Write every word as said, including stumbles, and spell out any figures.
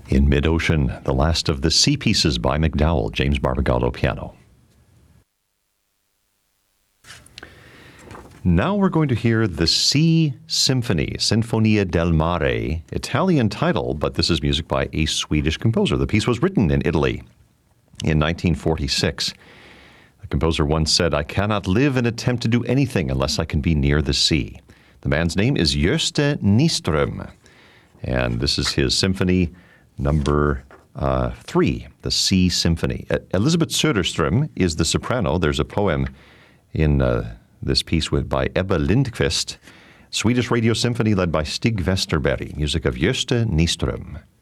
In Mid-Ocean, the last of the Sea Pieces by MacDowell, James Barbagallo piano. Now we're going to hear the Sea Symphony, Sinfonia del Mare, Italian title, but this is music by a Swedish composer. The piece was written in Italy in nineteen forty-six. The composer once said, "I cannot live and attempt to do anything unless I can be near the sea." The man's name is Gösta Nyström, and this is his symphony number uh, three, the Sea Symphony. Uh, Elizabeth Söderström is the soprano. There's a poem in uh, this piece with, by Ebba Lindqvist. Swedish Radio Symphony led by Stig Westerberg, music of Gösta Nyström.